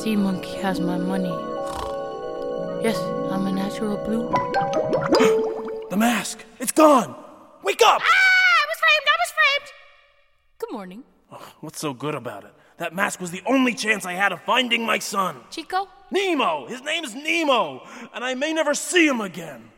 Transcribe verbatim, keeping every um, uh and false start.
sea monkey has my money. Yes, I'm a natural blue. The mask! It's gone! Wake up! Ah! I was framed! I was framed! Good morning. Oh, what's so good about it? That mask was the only chance I had of finding my son. Chico? Nemo! His name's Nemo! And I may never see him again.